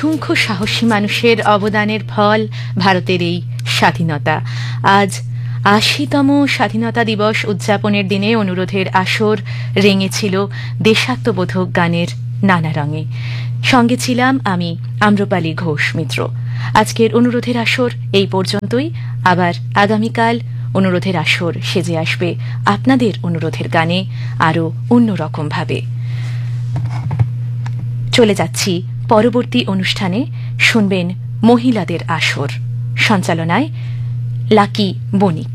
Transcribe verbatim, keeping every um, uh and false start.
অসংখ্য সাহসী মানুষের অবদানের ফল ভারতের এই স্বাধীনতা। আজ আশিতম স্বাধীনতা দিবস উদযাপনের দিনে অনুরোধের আসর রেঙেছিল দেশাত্মবোধক গানের নানা রঙে। সঙ্গে ছিলাম আমি আম্রপালি ঘোষ মিত্র। আজকের অনুরোধের আসর এই পর্যন্তই। আবার আগামীকাল অনুরোধের আসর সেজে আসবে আপনাদের অনুরোধের গানে আরও অন্যরকম ভাবে। চলে যাচ্ছি পরবর্তী অনুষ্ঠানে। শুনবেন মহিলাদের আসর, সঞ্চালনায় লাকি বণিক।